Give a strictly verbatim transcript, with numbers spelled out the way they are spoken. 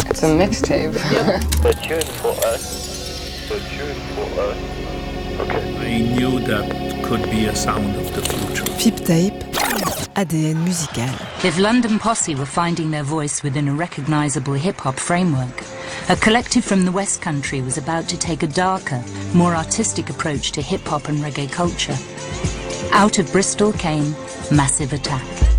It's a mixtape. A tune for us. A tune for us. Okay. I knew that could be a sound of the future. Fipe Tape, A D N musical. If London Posse were finding their voice within a recognisable hip-hop framework, a collective from the West Country was about to take a darker, more artistic approach to hip-hop and reggae culture. Out of Bristol came Massive Attack.